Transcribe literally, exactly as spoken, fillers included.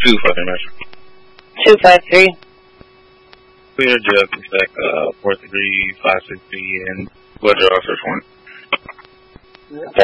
Two fucking measure. Two five three. Clear drug effect, uh, four three five six three and blood draw search warrant.